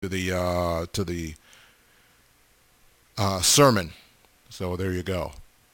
the sermon. So there you go.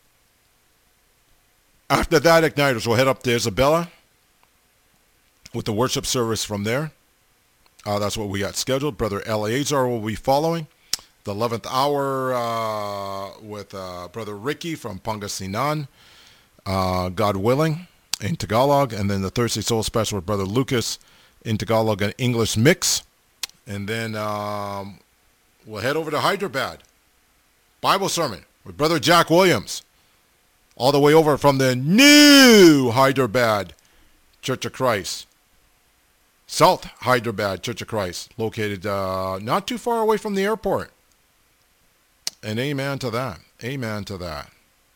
After that, Igniters, we'll head up to Isabella with the worship service from there. That's what we got scheduled. Brother Eleazar will be following. The 11th hour with Brother Ricky from Pangasinan, God willing, in Tagalog. And then the Thursday Soul Special with Brother Lucas in Tagalog and English mix. And then we'll head over to Hyderabad. Bible sermon with Brother Jack Williams. All the way over from the new Hyderabad Church of Christ. South Hyderabad Church of Christ. Located not too far away from the airport. And amen to that. Amen to that.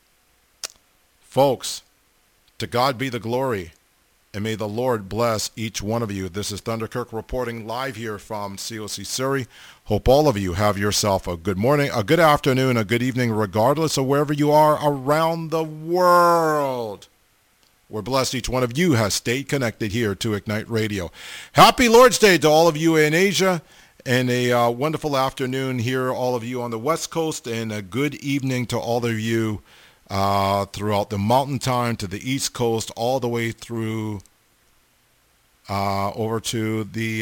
Folks, to God be the glory. And may the Lord bless each one of you. This is Thunderkirk reporting live here from COC Surrey. Hope all of you have yourself a good morning, a good afternoon, a good evening, regardless of wherever you are around the world. We're blessed each one of you has stayed connected here to Ignite Radio. Happy Lord's Day to all of you in Asia, and a wonderful afternoon here, all of you on the West Coast, and a good evening to all of you throughout the Mountain Time to the East Coast, all the way through over to the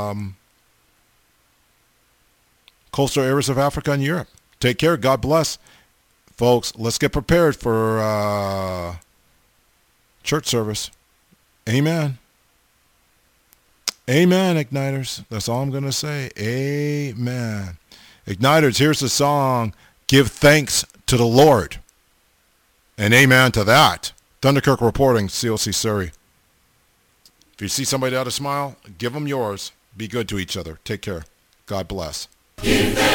coastal areas of Africa and Europe. Take care. God bless. Folks, let's get prepared for church service. Amen. Amen, Igniters. That's all I'm going to say. Amen. Igniters, here's the song, Give Thanks to the Lord. And amen to that. Thunderkirk reporting, COC Surrey. If you see somebody out a smile, give them yours. Be good to each other. Take care. God bless.